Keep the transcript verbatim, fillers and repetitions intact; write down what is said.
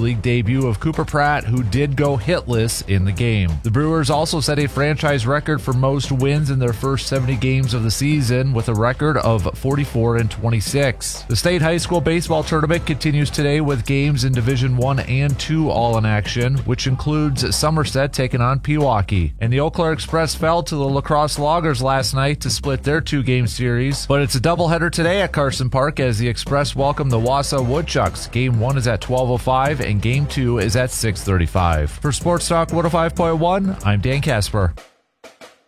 league debut of Cooper Pratt, who did go hitless in the game. The Brewers also set a franchise record for most wins in their first seventy games of the season, with a record of forty-four and twenty-six. The state high school baseball tournament continues today with games in Division one and two all in action, which includes Somerset taking on Pewaukee. And the Eau Claire Express fell to the La Crosse Loggers last night to split their two-game series, but it's a doubleheader today at Carson Park as the Express welcome the Wausau Woodchucks. Game one is at twelve oh five and Game two is at six thirty-five. For Sports Talk one oh five point one, I'm Dan Casper.